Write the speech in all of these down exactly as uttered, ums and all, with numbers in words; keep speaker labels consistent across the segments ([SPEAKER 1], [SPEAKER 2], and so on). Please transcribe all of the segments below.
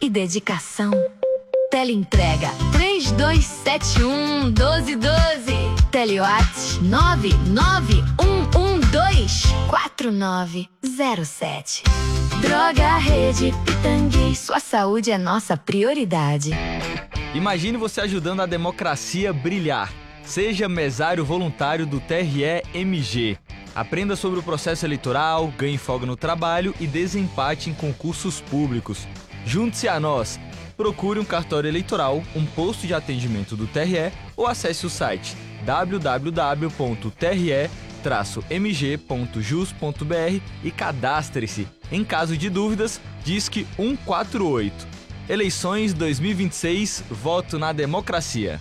[SPEAKER 1] e dedicação. Teleentrega três dois sete um, um dois um dois. Telewhats nove nove um um dois, quatro nove zero sete. Droga Rede Pitangui, sua saúde é nossa prioridade.
[SPEAKER 2] Imagine você ajudando a democracia brilhar. Seja mesário voluntário do T R E M G. Aprenda sobre o processo eleitoral, ganhe folga no trabalho e desempate em concursos públicos. Junte-se a nós. Procure um cartório eleitoral, um posto de atendimento do T R E ou acesse o site w w w ponto t r e traço m g ponto jus ponto b r e cadastre-se. Em caso de dúvidas, disque um quatro oito. Eleições dois mil e vinte e seis, voto na democracia.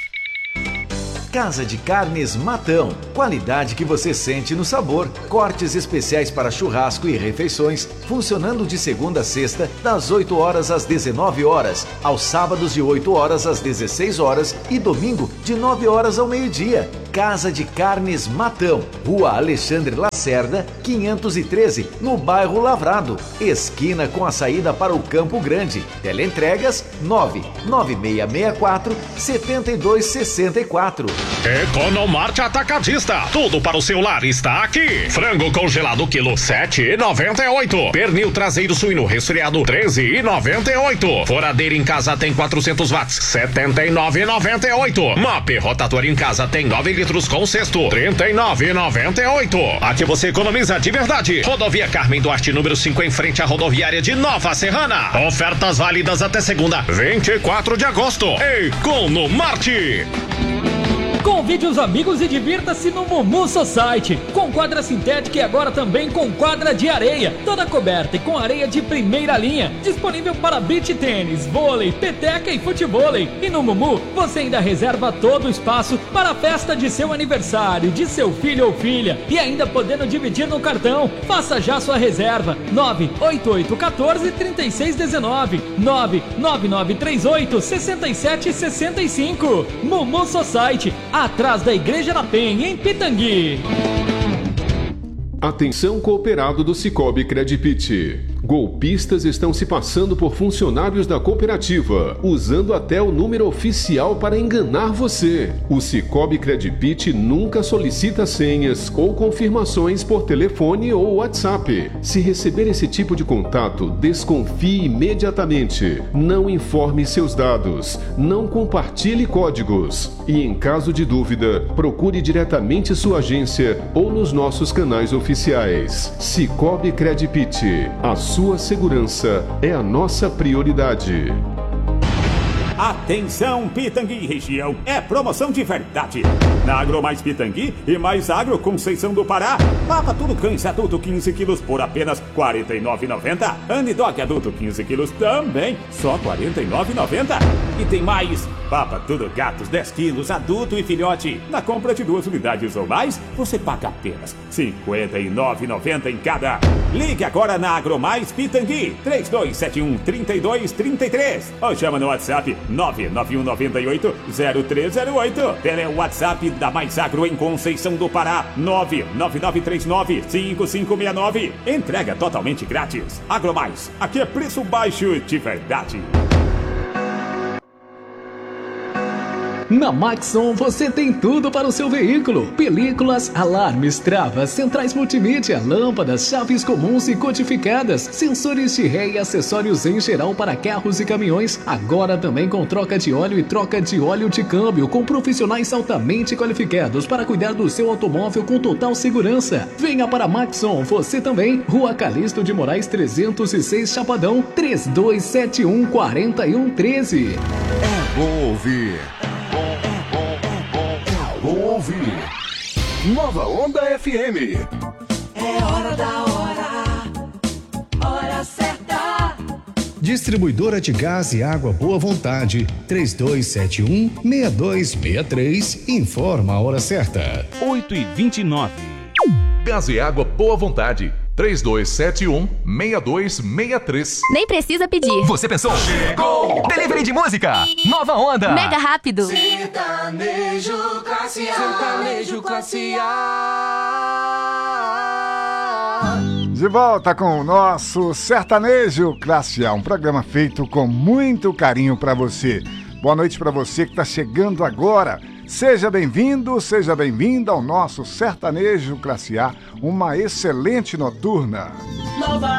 [SPEAKER 3] Casa de Carnes Matão. Qualidade que você sente no sabor. Cortes especiais para churrasco e refeições, funcionando de segunda a sexta, das oito horas às dezenove horas, aos sábados de oito horas às dezesseis horas e domingo de nove horas ao meio-dia. Casa de Carnes Matão, Rua Alexandre Lacerda, quinhentos e treze, no bairro Lavrado, esquina com a saída para o Campo Grande. Teleentregas nove nove seis seis quatro, sete dois seis quatro.
[SPEAKER 4] Economarte Atacadista, tudo para o seu lar está aqui. Frango congelado quilo sete reais e noventa e oito centavos. Pernil traseiro suíno resfriado treze reais e noventa e oito centavos. Foradeira em casa tem quatrocentos watts, setenta e nove reais e noventa e oito centavos. Map rotatório em casa tem nove litros com cesto, trinta e nove reais e noventa e oito centavos. Aqui você economiza de verdade. Rodovia Carmen Duarte, número cinco, em frente à rodoviária de Nova Serrana. Ofertas válidas até segunda, vinte e quatro de agosto. Economarte.
[SPEAKER 5] Convide os amigos e divirta-se no Mumu Society, com quadra sintética e agora também com quadra de areia, toda coberta e com areia de primeira linha, disponível para beach tênis, vôlei, peteca e futevôlei. E no Mumu você ainda reserva todo o espaço para a festa de seu aniversário, de seu filho ou filha, e ainda podendo dividir no cartão. Faça já sua reserva, nove oito oito um quatro, três seis um nove, nove nove nove três oito, seis sete seis cinco. Mumu Society, atrás da Igreja da Penha, em Pitangui.
[SPEAKER 6] Atenção cooperado do Cicobi Credipit. Golpistas estão se passando por funcionários da cooperativa, usando até o número oficial para enganar você. O Cicobi Credipit nunca solicita senhas ou confirmações por telefone ou WhatsApp. Se receber esse tipo de contato, desconfie imediatamente. Não informe seus dados. Não compartilhe códigos. E em caso de dúvida, procure diretamente sua agência ou nos nossos canais oficiais. Cicobi Credipit. A sua segurança é a nossa prioridade.
[SPEAKER 7] Atenção Pitangui região, é promoção de verdade. Na Agro Mais Pitangui e Mais Agro Conceição do Pará, papa tudo cães adulto quinze quilos por apenas quarenta e nove reais e noventa centavos. Anidog adulto quinze quilos também, só quarenta e nove reais e noventa centavos. E tem mais, papa tudo gatos dez quilos, adulto e filhote. Na compra de duas unidades ou mais, você paga apenas cinquenta e nove reais e noventa centavos em cada. Ligue agora na Agro Mais Pitangui, três dois sete um, três dois três três, ou chama no WhatsApp nove nove um nove oito, zero três zero oito. Tele WhatsApp da Mais Agro em Conceição do Pará, nove nove nove três nove, cinco cinco seis nove. Entrega totalmente grátis. Agro Mais, aqui é preço baixo de verdade.
[SPEAKER 8] Na Maxon você tem tudo para o seu veículo: películas, alarmes, travas, centrais multimídia, lâmpadas, chaves comuns e codificadas, sensores de ré e acessórios em geral para carros e caminhões. Agora também com troca de óleo e troca de óleo de câmbio, com profissionais altamente qualificados para cuidar do seu automóvel com total segurança. Venha para a Maxon, você também. Rua Calixto de Moraes trezentos e seis, Chapadão, três dois sete um, quatro um um três.
[SPEAKER 9] É bom ouvir. Bom ouvir. Nova Onda F M.
[SPEAKER 10] É hora da hora, hora certa.
[SPEAKER 11] Distribuidora de gás e água Boa Vontade, três dois sete um, seis dois seis três, informa a hora certa.
[SPEAKER 12] oito e vinte e nove.
[SPEAKER 13] Gás e água Boa Vontade, três dois sete um, seis dois seis três.
[SPEAKER 14] Nem precisa pedir.
[SPEAKER 13] Você pensou? Chegou! Delivery de música, Nova Onda.
[SPEAKER 14] Mega rápido.
[SPEAKER 10] Sertanejo classe A. Sertanejo classe A.
[SPEAKER 12] De volta com o nosso Sertanejo Classe A, um programa feito com muito carinho para você. Boa noite para você que está chegando agora. Seja bem-vindo, seja bem-vinda ao nosso Sertanejo Classe A, uma excelente noturna.